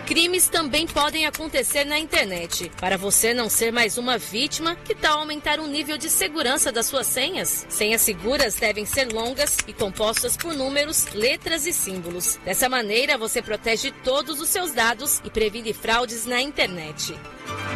Crimes também podem acontecer na internet. Para você não ser mais uma vítima, que tal aumentar o nível de segurança das suas senhas? Senhas seguras devem ser longas e compostas por números, letras e símbolos. Dessa maneira, você protege todos os seus dados e previne fraudes na internet.